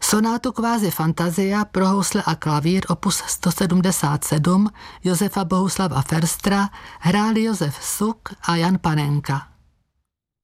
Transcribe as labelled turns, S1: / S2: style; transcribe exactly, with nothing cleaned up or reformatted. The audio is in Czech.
S1: Sonátu Quasi Fantasia pro housle a klavír opus sto sedmdesát sedm Josefa Bohuslava Ferstra hráli Josef Suk a Jan Panenka.